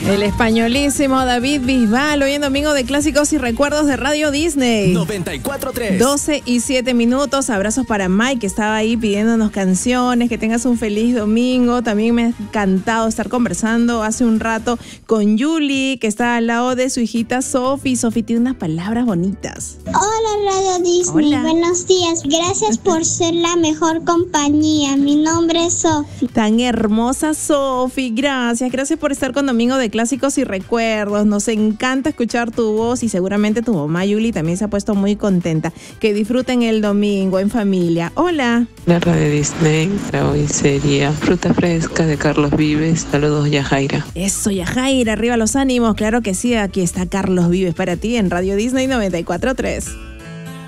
El españolísimo David Bisbal, hoy en domingo de clásicos y recuerdos de Radio Disney. 94.3. 12:07. Abrazos para Mike, que estaba ahí pidiéndonos canciones. Que tengas un feliz domingo. También me ha encantado estar conversando hace un rato con Yuli, que está al lado de su hijita Sofi. Sofi tiene unas palabras bonitas. Hola Radio Disney, Hola. Buenos días. Gracias por ser la mejor compañía. Mi nombre es Sofi. Tan hermosa Sofi, gracias por estar con Domingo de Clásicos y Recuerdos. Nos encanta escuchar tu voz y seguramente tu mamá Yuli también se ha puesto muy contenta. Que disfruten el domingo en familia. Hola. La Radio Disney para hoy sería Fruta Fresca de Carlos Vives. Saludos, Yajaira. Eso, Yajaira, arriba los ánimos. Claro que sí, aquí está Carlos Vives para ti en Radio Disney 94.3.